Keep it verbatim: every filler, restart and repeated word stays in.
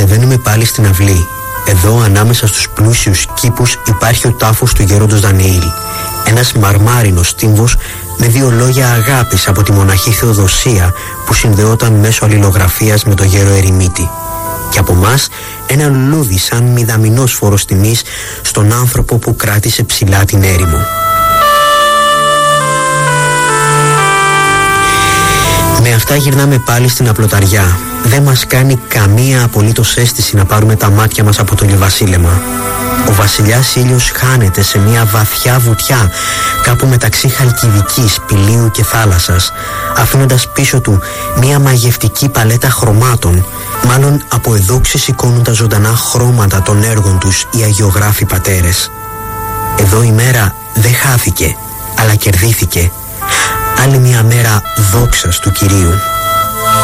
Κατεβαίνουμε πάλι στην αυλή. Εδώ ανάμεσα στους πλούσιους κήπους υπάρχει ο τάφος του γέροντος Δανιήλ. Ένας μαρμάρινος τύμβος με δύο λόγια αγάπης από τη μοναχή Θεοδοσία που συνδεόταν μέσω αλληλογραφίας με το γέρο Ερημίτη. Και από μας ένα λουλούδι σαν μηδαμινός φόρος τιμής στον άνθρωπο που κράτησε ψηλά την έρημο. Με αυτά γυρνάμε πάλι στην απλοταριά. Δεν μας κάνει καμία απολύτως αίσθηση να πάρουμε τα μάτια μας από το λιβασίλεμα. Ο βασιλιάς ήλιος χάνεται σε μια βαθιά βουτιά κάπου μεταξύ Χαλκιδικής, Πηλίου και θάλασσας, αφήνοντας πίσω του μια μαγευτική παλέτα χρωμάτων. Μάλλον από εδώ ξεσηκώνουν τα ζωντανά χρώματα των έργων τους οι αγιογράφοι πατέρες. Εδώ η μέρα δεν χάθηκε, αλλά κερδίθηκε. Άλλη μια μέρα δόξας του Κυρίου.